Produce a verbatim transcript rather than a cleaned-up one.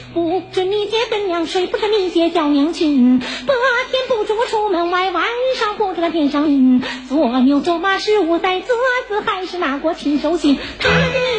不准你姐跟娘睡，不准你姐叫娘亲，白天不准我出门外，晚上不准天上云，做牛做马十五载，这次还是拿过亲手信，他们